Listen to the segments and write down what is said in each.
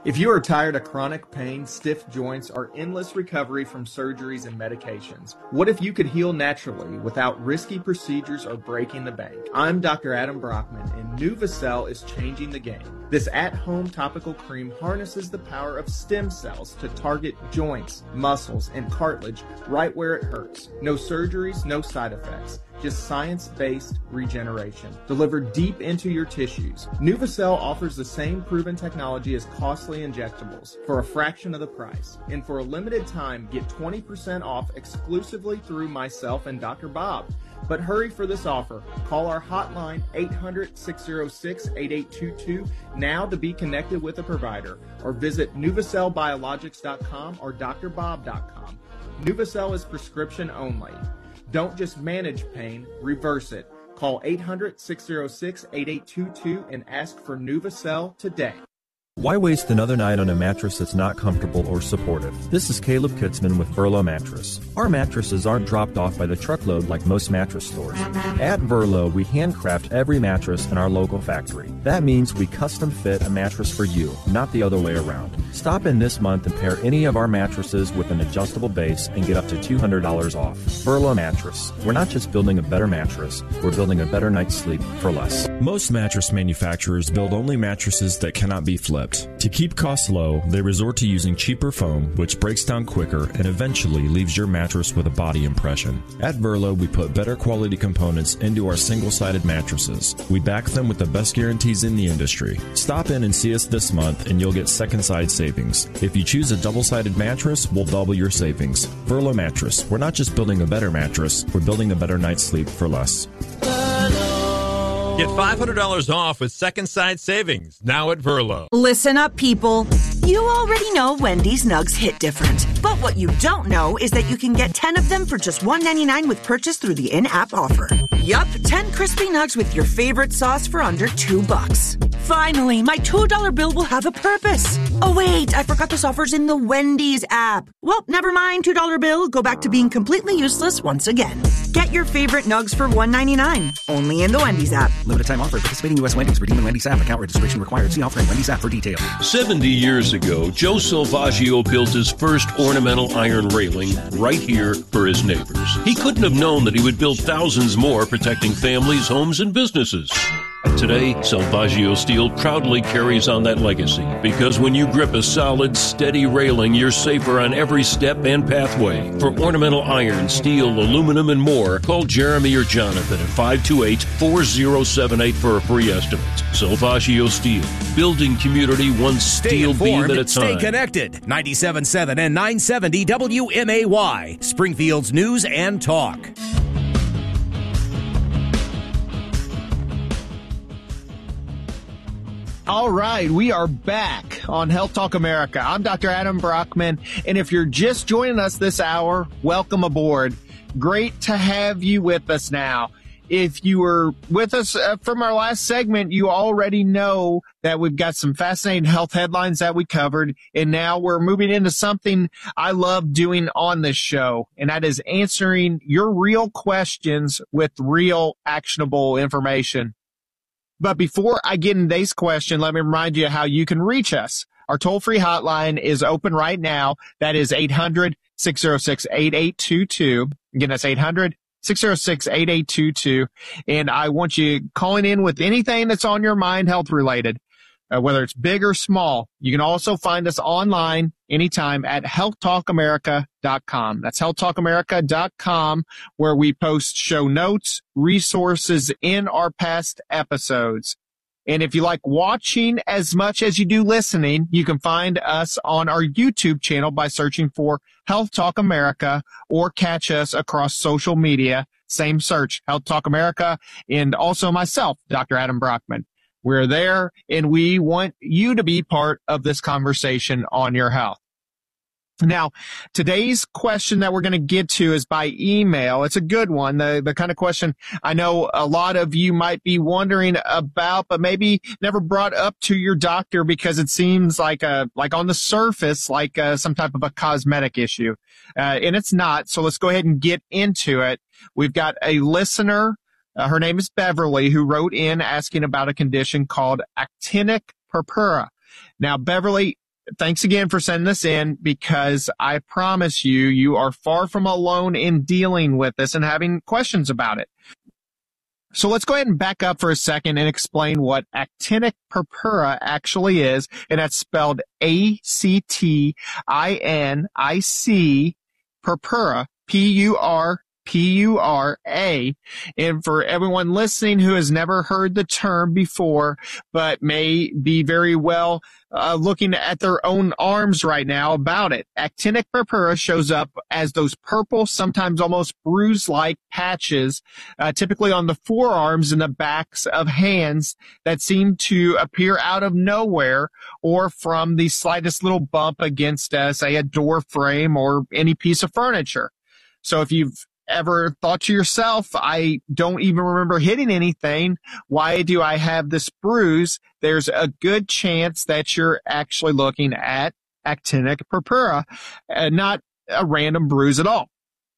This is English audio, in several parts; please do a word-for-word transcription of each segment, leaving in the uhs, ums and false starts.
If you are tired of chronic pain, stiff joints, or endless recovery from surgeries and medications, what if you could heal naturally without risky procedures or breaking the bank? I'm Doctor Adam Brockman, and NuvaCell is changing the game. This at-home topical cream harnesses the power of stem cells to target joints, muscles, and cartilage right where it hurts. No surgeries, no side effects. Just science-based regeneration, delivered deep into your tissues. NuvaCell offers the same proven technology as costly injectables for a fraction of the price. And for a limited time, get twenty percent off exclusively through myself and Doctor Bob. But hurry for this offer. Call our hotline eight hundred, six oh six, eight eight two two now to be connected with a provider, or visit Nuvacell Biologics dot com or D R Bob dot com. NuvaCell is prescription only. Don't just manage pain, reverse it. Call eight hundred, six oh six, eight eight two two and ask for NuvaCell today. Why waste another night on a mattress that's not comfortable or supportive? This is Caleb Kitzman with Verlo Mattress. Our mattresses aren't dropped off by the truckload like most mattress stores. At Verlo, we handcraft every mattress in our local factory. That means we custom fit a mattress for you, not the other way around. Stop in this month and pair any of our mattresses with an adjustable base and get up to two hundred dollars off. Verlo Mattress. We're not just building a better mattress, we're building a better night's sleep for less. Most mattress manufacturers build only mattresses that cannot be flipped. To keep costs low, they resort to using cheaper foam, which breaks down quicker and eventually leaves your mattress with a body impression. At Verlo, we put better quality components into our single-sided mattresses. We back them with the best guarantees in the industry. Stop in and see us this month and you'll get second-side savings. If you choose a double-sided mattress, we'll double your savings. Verlo Mattress. We're not just building a better mattress, we're building a better night's sleep for less. Get five hundred dollars off with second side savings now at Verlo. Listen up, people. You already know Wendy's Nugs hit different. But what you don't know is that you can get ten of them for just one ninety-nine with purchase through the in-app offer. Yup, ten crispy nugs with your favorite sauce for under two bucks. Finally, my two dollar bill will have a purpose. Oh wait, I forgot this offer's in the Wendy's app. Well, never mind, two dollar bill. Go back to being completely useless once again. Get your favorite nugs for one ninety-nine. Only in the Wendy's app. Limited time offer. Participating U S Wendy's. Redeem in Wendy's app. Account registration required. See offer in Wendy's app for details. seventy years ago, Joe Salvaggio built his first ornamental iron railing right here for his neighbors. He couldn't have known that he would build thousands more protecting families, homes, and businesses. Today, Salvaggio Steel proudly carries on that legacy because when you grip a solid, steady railing, you're safer on every step and pathway. For ornamental iron, steel, aluminum, and more, call Jeremy or Jonathan at five two eight, four oh seven eight for a free estimate. Salvaggio Steel, building community one steel beam at a time. Stay connected. ninety-seven point seven and nine seventy W M A Y, Springfield's News and Talk. All right, we are back on Health Talk America. I'm Doctor Adam Brockman, and if you're just joining us this hour, welcome aboard. Great to have you with us now. If you were with us uh, from our last segment, you already know that we've got some fascinating health headlines that we covered, and now we're moving into something I love doing on this show, and that is answering your real questions with real actionable information. But before I get into today's question, let me remind you how you can reach us. Our toll-free hotline is open right now. That is eight hundred, six oh six, eight eight two two. Again, that's eight hundred, six oh six, eight eight two two. And I want you calling in with anything that's on your mind health-related, uh, whether it's big or small. You can also find us online anytime at health talk america dot com. That's health talk america dot com, where we post show notes, resources in our past episodes. And if you like watching as much as you do listening, you can find us on our YouTube channel by searching for Health Talk America, or catch us across social media. Same search, Health Talk America, and also myself, Doctor Adam Brockman. We're there, and we want you to be part of this conversation on your health. Now, today's question that we're going to get to is by email. It's a good one, the, the kind of question I know a lot of you might be wondering about, but maybe never brought up to your doctor because it seems like a, like on the surface, like a, some type of a cosmetic issue. Uh, and it's not. So let's go ahead and get into it. We've got a listener. Uh, her name is Beverly, who wrote in asking about a condition called actinic purpura. Now, Beverly, thanks again for sending this in, because I promise you, you are far from alone in dealing with this and having questions about it. So let's go ahead and back up for a second and explain what actinic purpura actually is, and that's spelled A C T I N I C, purpura, P U R P U R A. And for everyone listening who has never heard the term before, but may be very well uh, looking at their own arms right now about it, actinic purpura shows up as those purple, sometimes almost bruise-like patches, uh, typically on the forearms and the backs of hands, that seem to appear out of nowhere or from the slightest little bump against, uh, say, a door frame or any piece of furniture. So if you've ever thought to yourself, I don't even remember hitting anything, why do I have this bruise? There's a good chance that you're actually looking at actinic purpura, and not a random bruise at all.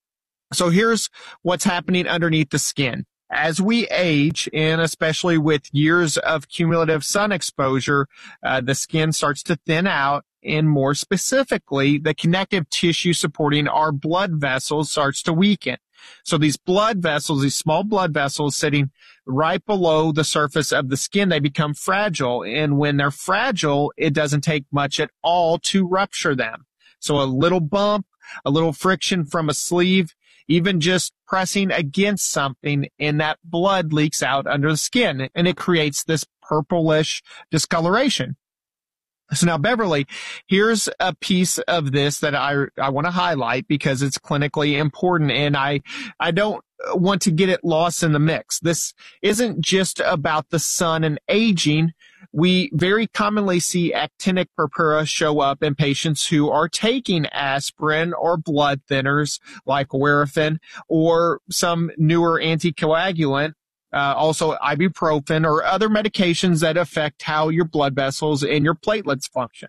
So here's what's happening underneath the skin. As we age, and especially with years of cumulative sun exposure, uh, the skin starts to thin out, and more specifically, the connective tissue supporting our blood vessels starts to weaken. So these blood vessels, these small blood vessels sitting right below the surface of the skin, they become fragile. And when they're fragile, it doesn't take much at all to rupture them. So a little bump, a little friction from a sleeve, even just pressing against something, and that blood leaks out under the skin, and it creates this purplish discoloration. So now, Beverly, here's a piece of this that I I want to highlight because it's clinically important, and I I don't want to get it lost in the mix. This isn't just about the sun and aging. We very commonly see actinic purpura show up in patients who are taking aspirin or blood thinners like Warfarin or some newer anticoagulant, uh, also ibuprofen or other medications that affect how your blood vessels and your platelets function.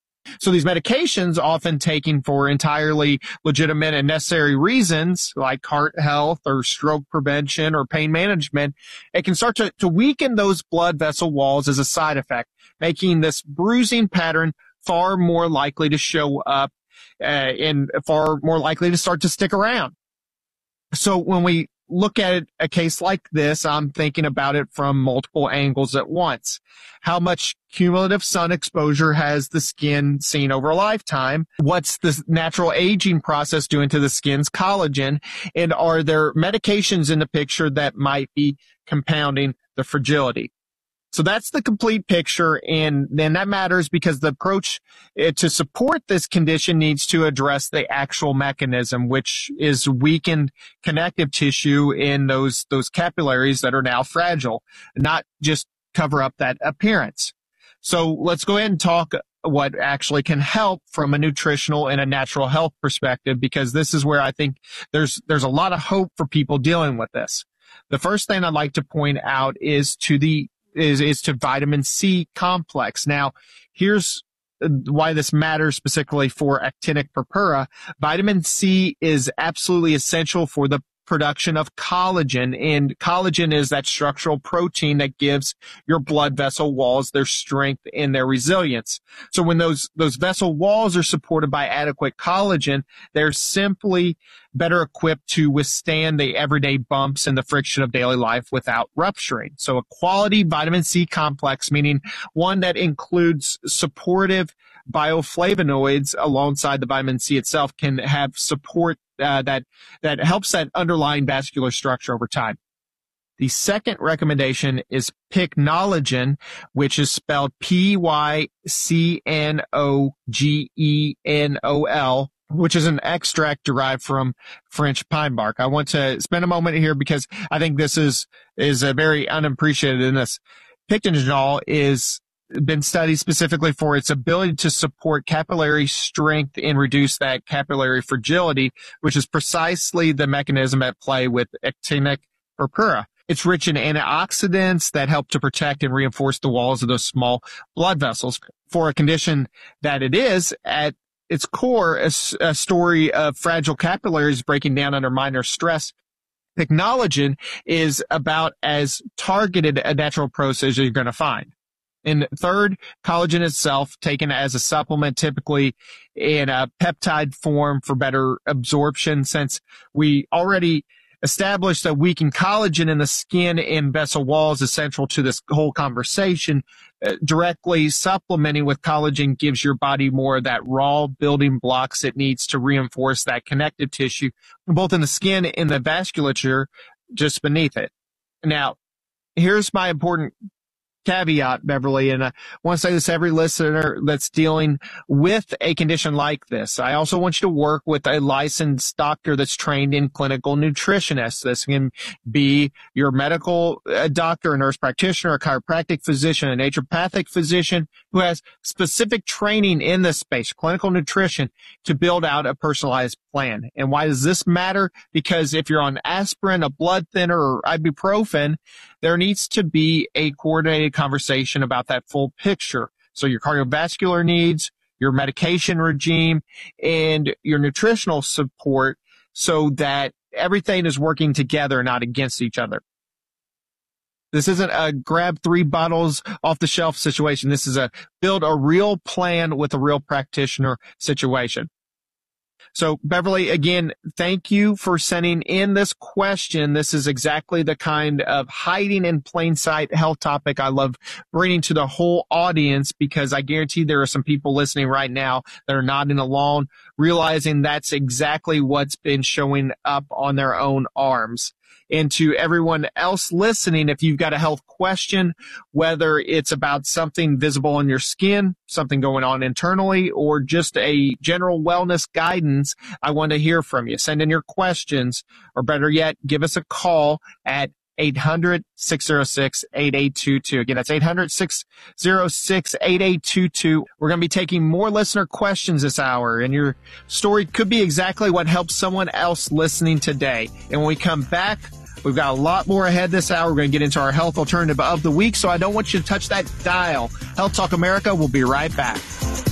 So these medications, often taken for entirely legitimate and necessary reasons like heart health or stroke prevention or pain management, it can start to, to weaken those blood vessel walls as a side effect, making this bruising pattern far more likely to show up uh, and far more likely to start to stick around. So when we look at a case like this, I'm thinking about it from multiple angles at once. How much cumulative sun exposure has the skin seen over a lifetime? What's the natural aging process doing to the skin's collagen? And are there medications in the picture that might be compounding the fragility? So that's the complete picture, and then that matters because the approach to support this condition needs to address the actual mechanism, which is weakened connective tissue in those those capillaries that are now fragile, not just cover up that appearance. So let's go ahead and talk what actually can help from a nutritional and a natural health perspective, because this is where I think there's there's a lot of hope for people dealing with this. The first thing I'd like to point out is to the is, is to vitamin C complex. Now, here's why this matters specifically for actinic purpura. Vitamin C is absolutely essential for the production of collagen, and collagen is that structural protein that gives your blood vessel walls their strength and their resilience. So when those those vessel walls are supported by adequate collagen, they're simply better equipped to withstand the everyday bumps and the friction of daily life without rupturing. So a quality vitamin C complex, meaning one that includes supportive bioflavonoids alongside the vitamin C itself, can have support uh, that that helps that underlying vascular structure over time. The second recommendation is Pycnologen, which is spelled P Y C N O G E N O L, which is an extract derived from French pine bark. I want to spend a moment here because I think this is is a very unappreciated in this. Pycnogenol is been studied specifically for its ability to support capillary strength and reduce that capillary fragility, which is precisely the mechanism at play with actinic purpura. It's rich in antioxidants that help to protect and reinforce the walls of those small blood vessels. For a condition that it is, at its core, a, a story of fragile capillaries breaking down under minor stress, Pycnologen is about as targeted a natural approach as you're going to find. And third, collagen itself, taken as a supplement, typically in a peptide form for better absorption, since we already established that weakened collagen in the skin and vessel walls is central to this whole conversation. Uh, directly supplementing with collagen gives your body more of that raw building blocks it needs to reinforce that connective tissue, both in the skin and the vasculature just beneath it. Now, here's my important caveat, Beverly, and I want to say this to every listener that's dealing with a condition like this. I also want you to work with a licensed doctor that's trained in clinical nutritionists. This can be your medical uh, doctor, a nurse practitioner, a chiropractic physician, a naturopathic physician who has specific training in this space, clinical nutrition, to build out a personalized plan. And why does this matter? Because if you're on aspirin, a blood thinner, or ibuprofen, there needs to be a coordinated conversation about that full picture. So your cardiovascular needs, your medication regime, and your nutritional support, so that everything is working together, not against each other. This isn't a grab three bottles off the shelf situation. This is a build a real plan with a real practitioner situation. So, Beverly, again, thank you for sending in this question. This is exactly the kind of hiding in plain sight health topic I love bringing to the whole audience, because I guarantee there are some people listening right now that are nodding along, realizing that's exactly what's been showing up on their own arms. And to everyone else listening, if you've got a health question, whether it's about something visible on your skin, something going on internally, or just a general wellness guidance, I want to hear from you. Send in your questions, or better yet, give us a call at eight hundred, six oh six, eight eight two two. Again, that's eight hundred, six oh six, eight eight two two. We're going to be taking more listener questions this hour, and your story could be exactly what helps someone else listening today. And when we come back, we've got a lot more ahead this hour. We're going to get into our health alternative of the week, so I don't want you to touch that dial. Health Talk America will be right back.